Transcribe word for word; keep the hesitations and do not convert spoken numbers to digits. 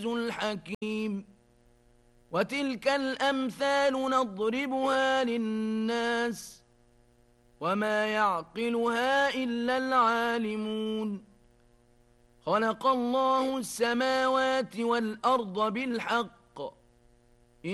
الحكيم. وتلك الأمثال نضربها للناس وما يعقلها إلا العالمون. خلق الله السماوات والأرض بالحق